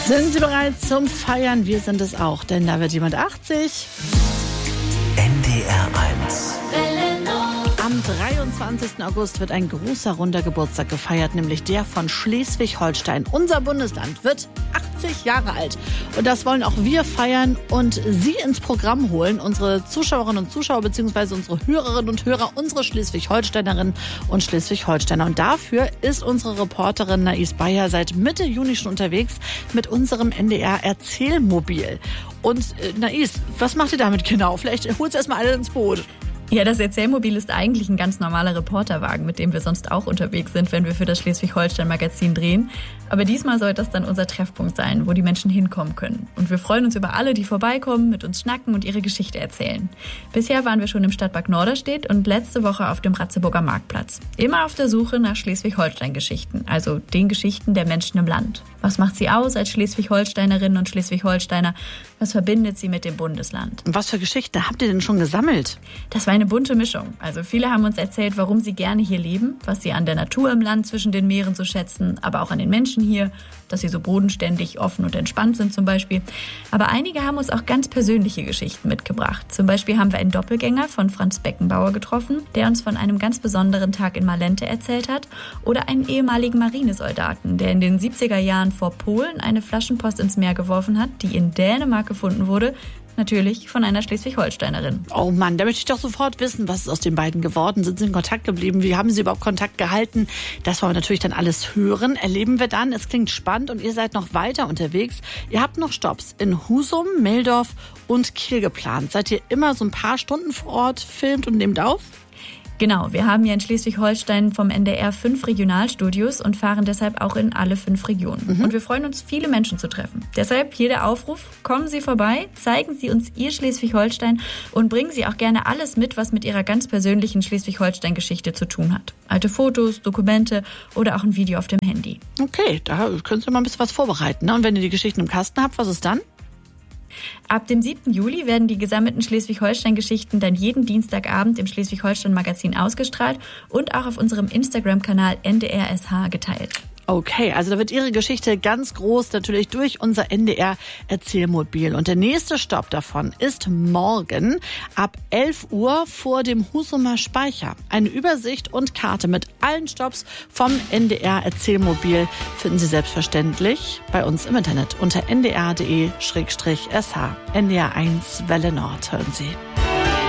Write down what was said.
Sind Sie bereit zum Feiern? Wir sind es auch, denn da wird jemand 80. NDR 1. Am 23. August wird ein großer runder Geburtstag gefeiert, nämlich der von Schleswig-Holstein. Unser Bundesland wird 80 Jahre alt. Und das wollen auch wir feiern und Sie ins Programm holen. Unsere Zuschauerinnen und Zuschauer bzw. unsere Hörerinnen und Hörer, unsere Schleswig-Holsteinerinnen und Schleswig-Holsteiner. Und dafür ist unsere Reporterin Nais Bayer seit Mitte Juni schon unterwegs mit unserem NDR-Erzählmobil. Und Nais, was macht ihr damit genau? Vielleicht holt ihr erstmal alle ins Boot. Ja, das Erzählmobil ist eigentlich ein ganz normaler Reporterwagen, mit dem wir sonst auch unterwegs sind, wenn wir für das Schleswig-Holstein-Magazin drehen. Aber diesmal soll das dann unser Treffpunkt sein, wo die Menschen hinkommen können. Und wir freuen uns über alle, die vorbeikommen, mit uns schnacken und ihre Geschichte erzählen. Bisher waren wir schon im Stadtpark Norderstedt und letzte Woche auf dem Ratzeburger Marktplatz. Immer auf der Suche nach Schleswig-Holstein-Geschichten, also den Geschichten der Menschen im Land. Was macht sie aus als Schleswig-Holsteinerinnen und Schleswig-Holsteiner? Was verbindet sie mit dem Bundesland? Und was für Geschichten habt ihr denn schon gesammelt? Das war eine bunte Mischung. Also viele haben uns erzählt, warum sie gerne hier leben, was sie an der Natur im Land zwischen den Meeren so schätzen, aber auch an den Menschen hier, dass sie so bodenständig, offen und entspannt sind zum Beispiel. Aber einige haben uns auch ganz persönliche Geschichten mitgebracht. Zum Beispiel haben wir einen Doppelgänger von Franz Beckenbauer getroffen, der uns von einem ganz besonderen Tag in Malente erzählt hat. Oder einen ehemaligen Marinesoldaten, der in den 70er Jahren vor Polen eine Flaschenpost ins Meer geworfen hat, die in Dänemark gefunden wurde. Natürlich von einer Schleswig-Holsteinerin. Oh Mann, da möchte ich doch sofort wissen, was ist aus den beiden geworden? Sind sie in Kontakt geblieben? Wie haben sie überhaupt Kontakt gehalten? Das wollen wir natürlich dann alles hören. Erleben wir dann. Es klingt spannend und ihr seid noch weiter unterwegs. Ihr habt noch Stopps in Husum, Meldorf und Kiel geplant. Seid ihr immer so ein paar Stunden vor Ort, filmt und nehmt auf? Genau, wir haben ja in Schleswig-Holstein vom NDR 5 Regionalstudios und fahren deshalb auch in alle 5 Regionen. Und wir freuen uns, viele Menschen zu treffen. Deshalb hier der Aufruf, kommen Sie vorbei, zeigen Sie uns Ihr Schleswig-Holstein und bringen Sie auch gerne alles mit, was mit Ihrer ganz persönlichen Schleswig-Holstein-Geschichte zu tun hat. Alte Fotos, Dokumente oder auch ein Video auf dem Handy. Okay, da können Sie mal ein bisschen was vorbereiten. Ne? Und wenn ihr die Geschichten im Kasten habt, was ist dann? Ab dem 7. Juli werden die gesammelten Schleswig-Holstein-Geschichten dann jeden Dienstagabend im Schleswig-Holstein-Magazin ausgestrahlt und auch auf unserem Instagram-Kanal NDR-SH geteilt. Okay, also da wird Ihre Geschichte ganz groß natürlich durch unser NDR-Erzählmobil. Und der nächste Stopp davon ist morgen ab 11 Uhr vor dem Husumer Speicher. Eine Übersicht und Karte mit allen Stopps vom NDR-Erzählmobil finden Sie selbstverständlich bei uns im Internet unter ndr.de/sh. NDR 1 Welle Nord hören Sie.